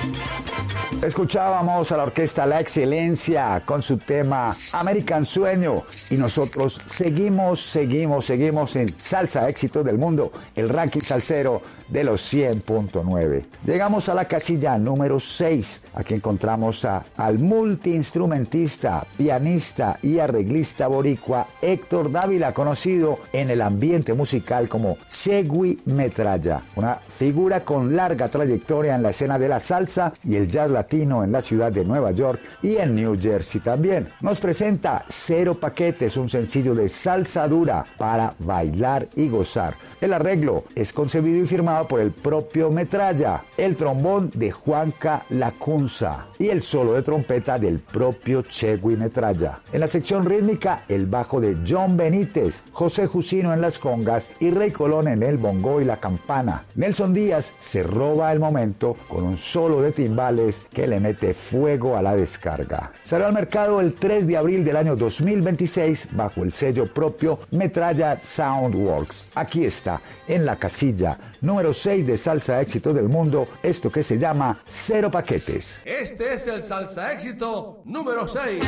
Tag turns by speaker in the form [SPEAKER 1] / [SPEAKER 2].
[SPEAKER 1] Escuchábamos a la orquesta La Excelencia con su tema American Sueño y nosotros seguimos en Salsa Éxitos del Mundo, el ranking salsero de los 100.9. Llegamos a la casilla número 6. Aquí encontramos al multiinstrumentista, pianista y arreglista boricua Héctor Dávila, conocido en el ambiente musical como Chegui Metralla, una figura con larga trayectoria en la escena de la salsa y el jazz latino en la ciudad de Nueva York y en New Jersey también. Nos presenta Cero Paquetes, un sencillo de salsa dura para bailar y gozar. El arreglo es concebido y firmado por el propio Metralla, el trombón de Juanca Lacunza y el solo de trompeta del propio Chegui Metralla. En la sección rítmica, el bajo de John Benítez, José Jusino en las congas y Rey Colón en el bongo y la campana. Nelson Díaz se roba el momento con un solo de timbales que le mete fuego a la descarga. Salió al mercado el 3 de abril del año 2026 bajo el sello propio Metralla Soundworks. Aquí está, en la casilla número 6 de Salsa Éxitos del Mundo, esto que se llama Cero Paquetes.
[SPEAKER 2] Este es el Salsa Éxito número 6.